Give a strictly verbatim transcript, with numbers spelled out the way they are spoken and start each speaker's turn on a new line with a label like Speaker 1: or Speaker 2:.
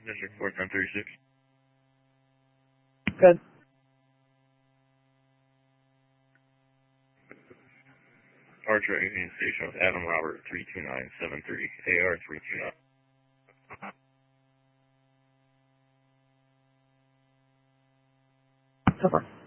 Speaker 1: District four ten thirty-six.
Speaker 2: Good.
Speaker 1: Archer Union Station with Adam Robert three two nine seven three, A R three two nine.
Speaker 2: So far.